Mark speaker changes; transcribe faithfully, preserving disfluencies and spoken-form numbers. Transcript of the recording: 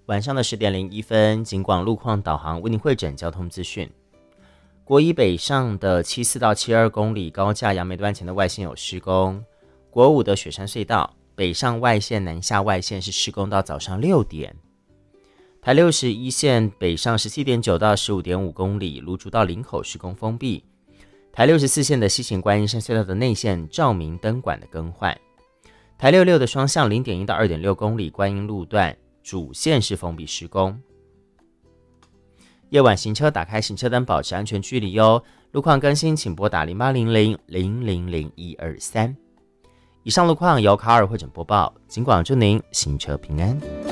Speaker 1: 晚上的十点零一分，警广路况导航为您汇整交通资讯。国一北上的七四到七二公里高架杨梅端前的外线有施工，国五的雪山隧道北上外线南下外线是施工到早上六点。台六十一线北上 十七点九 到 十五点五公里芦竹到林口施工封闭。台六十四线的西行观音山隧道的内线照明灯管的更换。台六六的双向 零点一 到 二点六公里观音路段主线是封闭施工。夜晚行车打开行车灯，保持安全距离哟。路况更新请拨打零八零零零零零一二三。以上路况由卡尔汇整播报，警广祝您行车平安。